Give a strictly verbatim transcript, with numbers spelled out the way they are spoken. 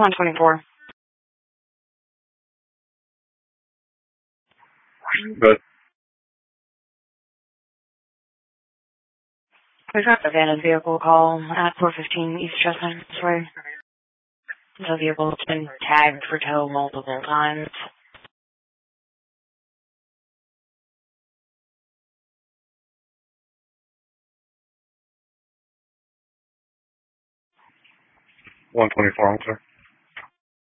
one twenty-four. Good. We got the abandoned vehicle call at four fifteen East Chestnut Way. The vehicle's been tagged for tow multiple times. one twenty-four, officer.